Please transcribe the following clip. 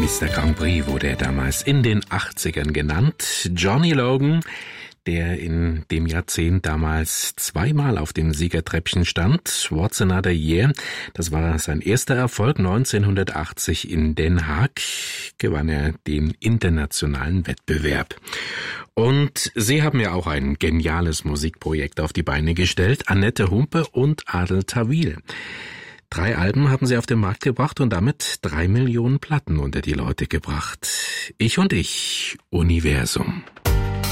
Mr. Grand Prix wurde er damals in den 80ern genannt. Johnny Logan, der in dem Jahrzehnt damals zweimal auf dem Siegertreppchen stand. What's Another Year? Das war sein erster Erfolg. 1980 in Den Haag gewann er den internationalen Wettbewerb. Und sie haben ja auch ein geniales Musikprojekt auf die Beine gestellt. Annette Humpe und Adel Tawil. 3 Alben haben sie auf den Markt gebracht und damit 3 Millionen Platten unter die Leute gebracht. Ich und ich, Universum.